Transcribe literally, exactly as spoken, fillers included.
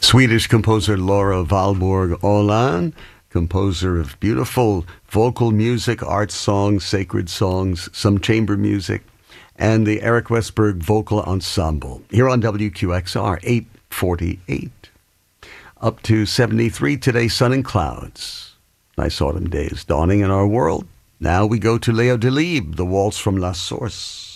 Swedish composer Laura Valborg Åland, composer of beautiful vocal music, art songs, sacred songs, some chamber music, and the Eric Westberg Vocal Ensemble. Here on W Q X R, eight forty-eight. Up to seventy-three today, sun and clouds. Nice autumn days dawning in our world. Now we go to Leo Delibes, the waltz from La Source.